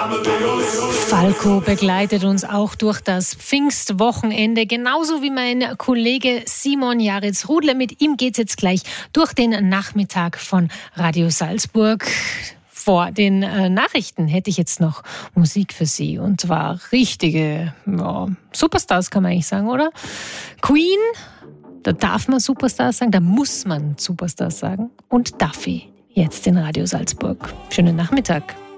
Falco begleitet uns auch durch das Pfingstwochenende, genauso wie mein Kollege Simon Jaritz-Rudle. Mit ihm geht's jetzt gleich durch den Nachmittag von Radio Salzburg. Vor den Nachrichten hätte ich jetzt noch Musik für Sie. Und zwar richtige Superstars, kann man eigentlich sagen, oder? Queen, da darf man Superstars sagen, da muss man Superstars sagen. Und Duffy, jetzt in Radio Salzburg. Schönen Nachmittag.